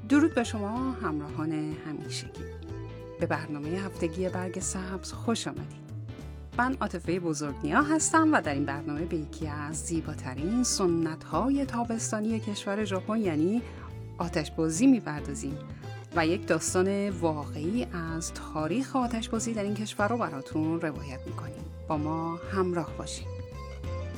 درود به شما همراهان همیشگی. به برنامه هفتگی برگ سبز خوش آمدید. من عاطفه بزرگنیا هستم و در این برنامه به یکی از زیباترین سنت‌های تابستانی کشور ژاپن یعنی آتش‌بازی می‌پردازیم و یک داستان واقعی از تاریخ آتش‌بازی در این کشور رو براتون روایت می‌کنیم. با ما همراه باشید.